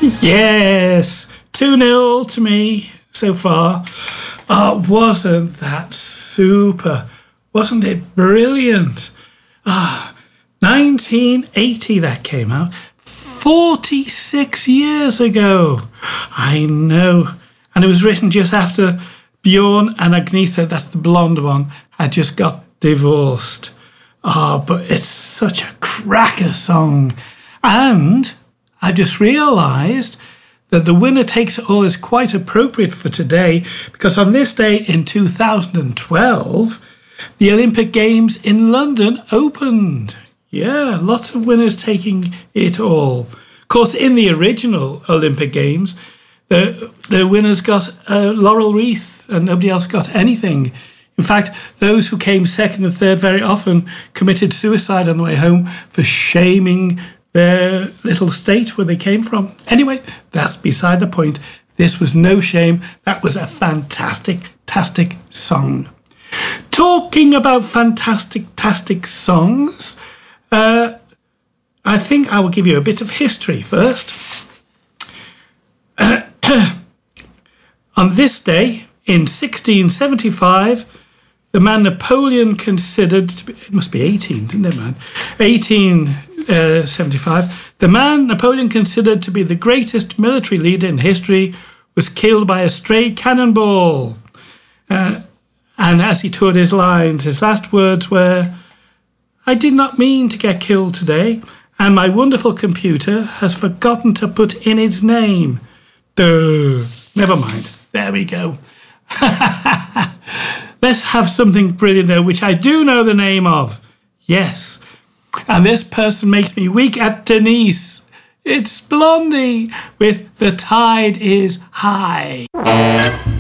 Yes, 2-0 to me so far. Oh, wasn't that super? Wasn't it brilliant? 1980 that came out. 46 years ago. I know. And it was written just after Bjorn and Agnetha, that's the blonde one, had just got divorced. Oh, but it's such a cracker song. And I just realised that the winner takes it all is quite appropriate for today, because on this day in 2012, the Olympic Games in London opened. Yeah, lots of winners taking it all. Of course, in the original Olympic Games, the winners got a laurel wreath and nobody else got anything. In fact, those who came second and third very often committed suicide on the way home for shaming their little state where they came from. Anyway, that's beside the point. This was no shame. That was a fantastic song. Talking about fantastic songs, I think I will give you a bit of history first. On this day, in 1675, the man Napoleon considered to be, it must be 18, didn't it, man? 1875. The man Napoleon considered to be the greatest military leader in history was killed by a stray cannonball. And as he toured his lines, his last words were, "I did not mean to get killed today, and my wonderful computer has forgotten to put in its name." Duh. Never mind. There we go. Let's have something brilliant though, which I do know the name of. Yes. And this person makes me weak at Denise. It's Blondie with "The Tide is High."